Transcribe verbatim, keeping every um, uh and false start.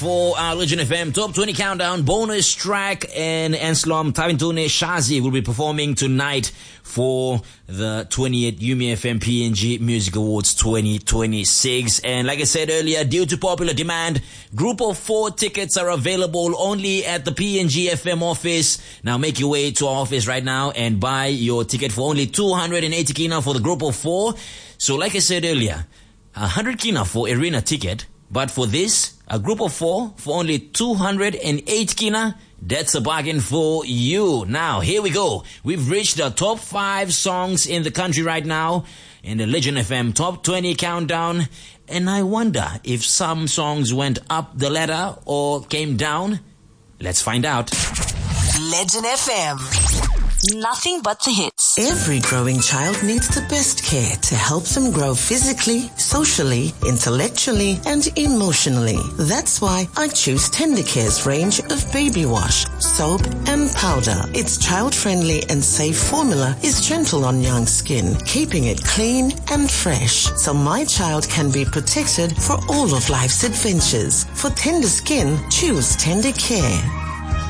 For our Legend F M Top twenty Countdown bonus track, and Anselm Tavintune Shazi will be performing tonight for the twentieth U M F M P N G Music Awards twenty twenty-six. And like I said earlier, due to popular demand, group of four tickets are available only at the P N G F M office. Now make your way to our office right now and buy your ticket for only two hundred eighty kina for the group of four. So like I said earlier, one hundred kina for arena ticket, but for this, a group of four for only two hundred eight kina, that's a bargain for you. Now, here we go. We've reached the top five songs in the country right now in the Legend F M Top twenty Countdown. And I wonder if some songs went up the ladder or came down. Let's find out. Legend F M. Nothing but the hits. Every growing child needs the best care to help them grow physically, socially, intellectually, and emotionally. That's why I choose Tendercare's range of baby wash, soap, and powder. Its child-friendly and safe formula is gentle on young skin, keeping it clean and fresh, so my child can be protected for all of life's adventures. For tender skin, choose Tendercare.